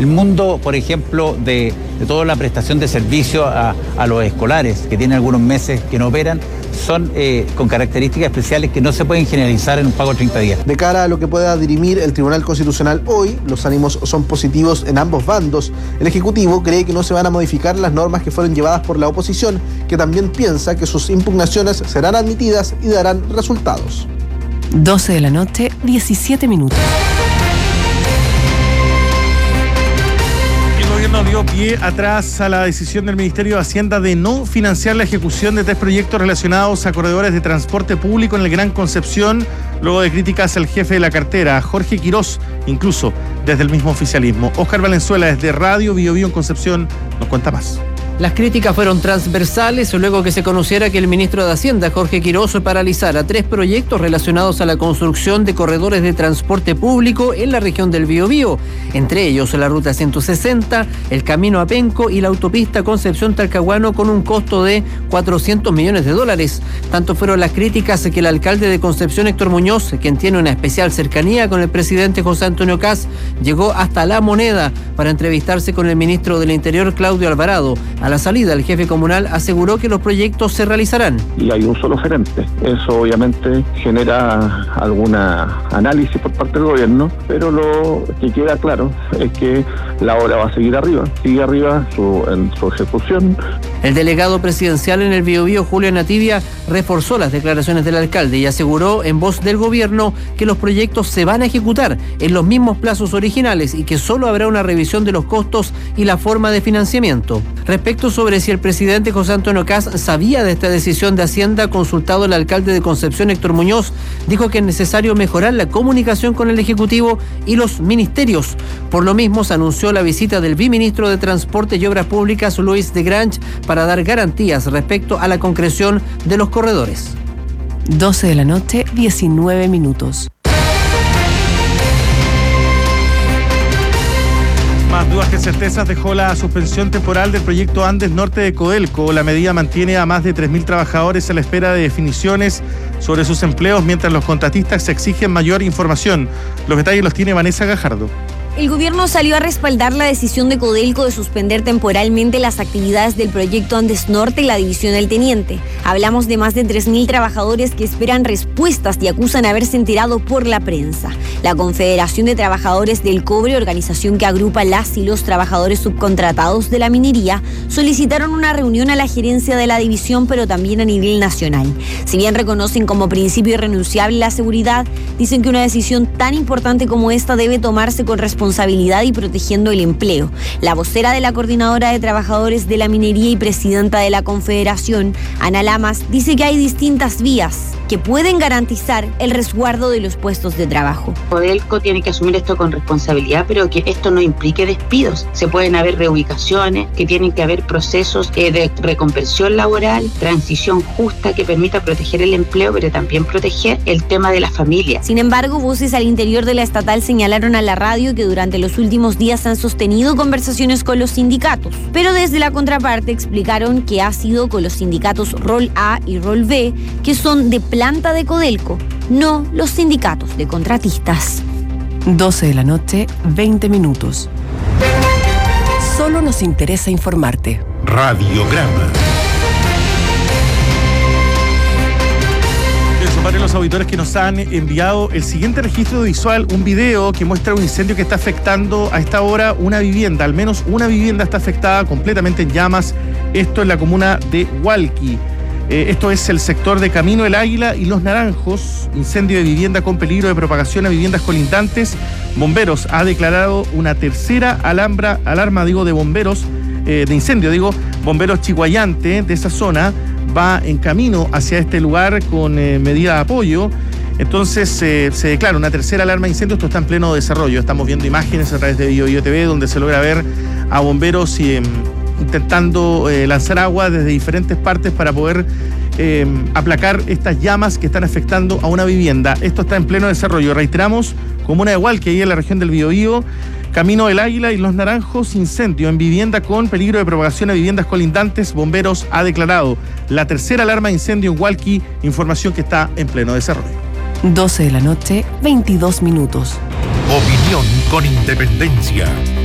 El mundo, por ejemplo, de toda la prestación de servicio a los escolares, que tienen algunos meses que no operan, son con características especiales que no se pueden generalizar en un pago de 30 días. De cara a lo que pueda dirimir el Tribunal Constitucional hoy, los ánimos son positivos en ambos bandos. El Ejecutivo cree que no se van a modificar las normas que fueron llevadas por la oposición, que también piensa que sus impugnaciones serán admitidas y darán resultados. 12 de la noche, 17 minutos. El gobierno dio pie atrás a la decisión del Ministerio de Hacienda de no financiar la ejecución de 3 proyectos relacionados a corredores de transporte público en el Gran Concepción, luego de críticas al jefe de la cartera, Jorge Quirós, incluso desde el mismo oficialismo. Óscar Valenzuela, desde Radio Bio Bio en Concepción, nos cuenta más. Las críticas fueron transversales luego que se conociera que el ministro de Hacienda, Jorge Quirós, paralizara 3 proyectos relacionados a la construcción de corredores de transporte público en la región del Biobío, entre ellos la Ruta 160, el Camino a Penco y la autopista Concepción-Talcahuano con un costo de $400 millones. Tanto fueron las críticas que el alcalde de Concepción, Héctor Muñoz, quien tiene una especial cercanía con el presidente José Antonio Kast, llegó hasta La Moneda para entrevistarse con el ministro del Interior, Claudio Alvarado. A la salida, el jefe comunal aseguró que los proyectos se realizarán. Y hay un solo gerente. Eso obviamente genera algún análisis por parte del gobierno, pero lo que queda claro es que la obra va a seguir arriba. Sigue arriba en su ejecución. El delegado presidencial en el Biobío, Julio Nativia, reforzó las declaraciones del alcalde y aseguró en voz del gobierno que los proyectos se van a ejecutar en los mismos plazos originales y que solo habrá una revisión de los costos y la forma de financiamiento. Respecto sobre si el presidente José Antonio Kast sabía de esta decisión de Hacienda, consultado el alcalde de Concepción, Héctor Muñoz, dijo que es necesario mejorar la comunicación con el Ejecutivo y los ministerios. Por lo mismo, se anunció la visita del viceministro de Transporte y Obras Públicas, Luis de Grange, para dar garantías respecto a la concreción de los corredores. 12 de la noche, 19 minutos. Más dudas que certezas dejó la suspensión temporal del proyecto Andes Norte de Codelco. La medida mantiene a más de 3.000 trabajadores a la espera de definiciones sobre sus empleos, mientras los contratistas exigen mayor información. Los detalles los tiene Vanessa Gajardo. El gobierno salió a respaldar la decisión de Codelco de suspender temporalmente las actividades del proyecto Andes Norte y la división del Teniente. Hablamos de más de 3.000 trabajadores que esperan respuestas y acusan haberse enterado por la prensa. La Confederación de Trabajadores del Cobre, organización que agrupa las y los trabajadores subcontratados de la minería, solicitaron una reunión a la gerencia de la división, pero también a nivel nacional. Si bien reconocen como principio irrenunciable la seguridad, dicen que una decisión tan importante como esta debe tomarse con responsabilidad y protegiendo el empleo. La vocera de la Coordinadora de Trabajadores de la Minería y presidenta de la Confederación, Ana Lamas, dice que hay distintas vías que pueden garantizar el resguardo de los puestos de trabajo. Codelco tiene que asumir esto con responsabilidad, pero que esto no implique despidos. Se pueden haber reubicaciones, que tienen que haber procesos de reconversión laboral, transición justa que permita proteger el empleo, pero también proteger el tema de la familia. Sin embargo, voces al interior de la estatal señalaron a la radio que durante los últimos días han sostenido conversaciones con los sindicatos, pero desde la contraparte explicaron que ha sido con los sindicatos Rol A y Rol B, que son de planta de Codelco, no los sindicatos de contratistas. 12 de la noche, 20 minutos. Solo nos interesa informarte. Radiograma. Para los auditores que nos han enviado el siguiente registro visual, un video que muestra un incendio que está afectando a esta hora una vivienda. Al menos una vivienda está afectada completamente en llamas. Esto en la comuna de Hualqui. Esto es el sector de Camino El Águila y Los Naranjos. Incendio de vivienda con peligro de propagación a viviendas colindantes. Bomberos ha declarado una tercera alarma de bomberos, de incendio, Bomberos Chihuayante de esa zona va en camino hacia este lugar con medida de apoyo. Entonces se declara una tercera alarma de incendio. Esto está en pleno desarrollo. Estamos viendo imágenes a través de Bio Bio TV donde se logra ver a bomberos intentando lanzar agua desde diferentes partes para poder aplacar estas llamas que están afectando a una vivienda. Esto está en pleno desarrollo. Reiteramos, comuna de Hualqui, ahí en la región del Biobío, Camino del Águila y Los Naranjos, incendio en vivienda con peligro de propagación a viviendas colindantes. Bomberos ha declarado la tercera alarma de incendio en Hualqui, información que está en pleno desarrollo. 12 de la noche, 22 minutos. Opinión con independencia.